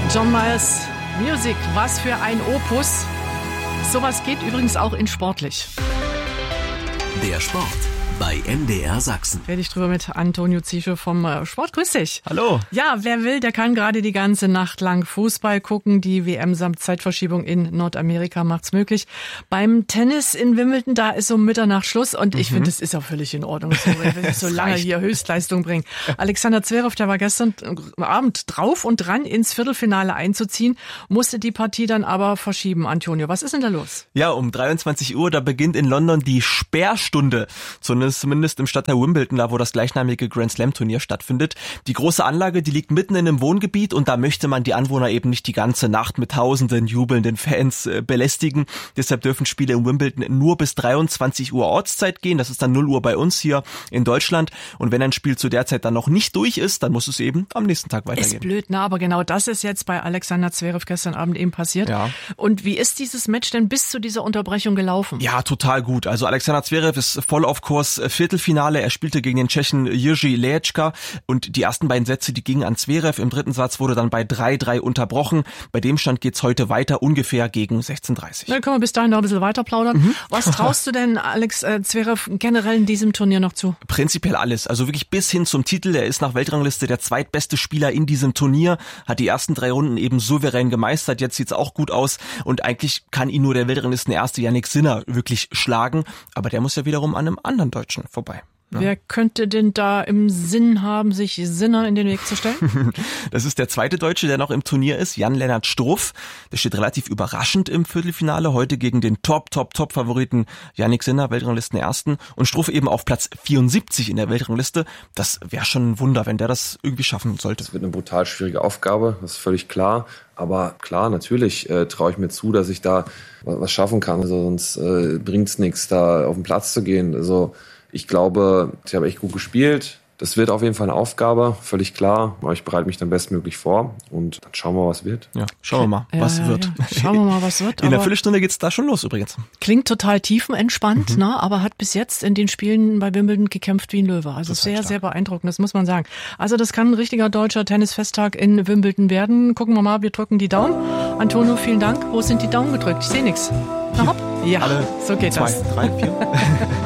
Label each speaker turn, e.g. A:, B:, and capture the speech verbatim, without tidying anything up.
A: John Mayers Music, was für ein Opus. Sowas geht übrigens auch in sportlich.
B: Der Sport bei M D R Sachsen.
A: Rede ich drüber mit Antonio Ziesche vom Sport. Grüß dich.
C: Hallo.
A: Ja, wer will, der kann gerade die ganze Nacht lang Fußball gucken. Die W M samt Zeitverschiebung in Nordamerika macht's möglich. Beim Tennis in Wimbledon, da ist um Mitternacht Schluss und ich mhm. finde, das ist auch völlig in Ordnung, so, wenn ich so lange hier Höchstleistung bringen. Alexander Zverev, der war gestern Abend drauf und dran, ins Viertelfinale einzuziehen, musste die Partie dann aber verschieben. Antonio, was ist denn da los?
C: Ja, um dreiundzwanzig Uhr, da beginnt in London die Sperrstunde. So zumindest im Stadtteil Wimbledon, da wo das gleichnamige Grand Slam Turnier stattfindet. Die große Anlage, die liegt mitten in einem Wohngebiet und da möchte man die Anwohner eben nicht die ganze Nacht mit tausenden jubelnden Fans äh, belästigen. Deshalb dürfen Spiele in Wimbledon nur bis dreiundzwanzig Uhr Ortszeit gehen. Das ist dann null Uhr bei uns hier in Deutschland. Und wenn ein Spiel zu der Zeit dann noch nicht durch ist, dann muss es eben am nächsten Tag weitergehen.
A: Ist blöd, ne? Aber genau das ist jetzt bei Alexander Zverev gestern Abend eben passiert.
C: Ja.
A: Und wie ist dieses Match denn bis zu dieser Unterbrechung gelaufen?
C: Ja, total gut. Also Alexander Zverev ist voll auf Kurs. Viertelfinale, er spielte gegen den Tschechen Jiří Lehečka und die ersten beiden Sätze, die gingen an Zverev. Im dritten Satz wurde dann bei drei drei unterbrochen. Bei dem Stand geht's heute weiter, ungefähr gegen sechzehn Uhr dreißig.
A: Dann können wir bis dahin noch ein bisschen weiter plaudern. Mhm. Was traust du denn Alex äh, Zverev generell in diesem Turnier noch zu?
C: Prinzipiell alles, also wirklich bis hin zum Titel. Er ist nach Weltrangliste der zweitbeste Spieler in diesem Turnier, hat die ersten drei Runden eben souverän gemeistert. Jetzt sieht's auch gut aus und eigentlich kann ihn nur der Weltranglistenerste Jannik Sinner wirklich schlagen. Aber der muss ja wiederum an einem anderen Deutschen vorbei. Ja.
A: Wer könnte denn da im Sinn haben, sich Sinner in den Weg zu stellen?
C: Das ist der zweite Deutsche, der noch im Turnier ist, Jan-Lennart Struff. Der steht relativ überraschend im Viertelfinale, heute gegen den Top, Top, Top-Favoriten Jannik Sinner, Weltranglistenersten. Und Struff eben auf Platz vierundsiebzig in der Weltrangliste. Das wäre schon ein Wunder, wenn der das irgendwie schaffen sollte.
D: Das wird eine brutal schwierige Aufgabe, das ist völlig klar. Aber klar, natürlich äh, traue ich mir zu, dass ich da was schaffen kann. Also sonst äh, bringt's nichts, da auf den Platz zu gehen. Also ich glaube, ich habe echt gut gespielt. Das wird auf jeden Fall eine Aufgabe, völlig klar. Aber ich bereite mich dann bestmöglich vor und dann schauen wir mal, was wird.
C: Ja, schauen wir mal, was
A: ja,
C: wird.
A: Ja. Schauen wir mal, was wird.
C: In der Viertelstunde geht's da schon los übrigens.
A: Klingt total tiefenentspannt, mhm. ne? Aber hat bis jetzt in den Spielen bei Wimbledon gekämpft wie ein Löwe. Also total sehr, stark. Sehr beeindruckend, das muss man sagen. Also das kann ein richtiger deutscher Tennisfesttag in Wimbledon werden. Gucken wir mal, wir drücken die Daumen. Antonio, vielen Dank. Wo sind die Daumen gedrückt? Ich sehe nichts. Na hopp. Ja,
C: alle
A: so geht
C: zwei,
A: das.
C: drei, vier.